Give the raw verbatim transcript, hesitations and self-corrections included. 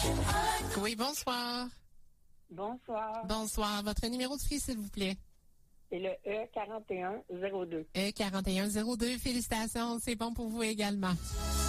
Oui, bonsoir. Bonsoir. Bonsoir. Votre numéro de fille, s'il vous plaît. C'est le E quarante et un zéro deux. E quarante et un zéro deux. Félicitations. C'est bon pour vous également.